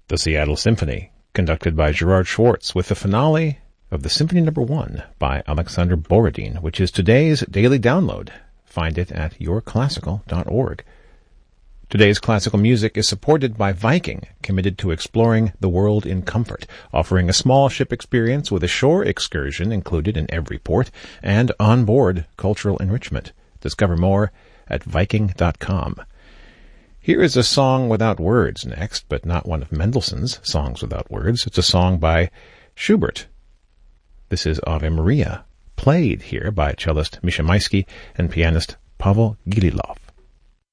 The Seattle Symphony, conducted by Gerard Schwartz, with the finale of the Symphony No. 1 by Alexander Borodin, which is today's daily download. Find it at yourclassical.org. Today's classical music is supported by Viking, committed to exploring the world in comfort, offering a small ship experience with a shore excursion included in every port, and on-board cultural enrichment. Discover more at Viking.com. Here is a song without words next, but not one of Mendelssohn's songs without words. It's a song by Schubert. This is Ave Maria, played here by cellist Misha Maisky and pianist Pavel Gililov.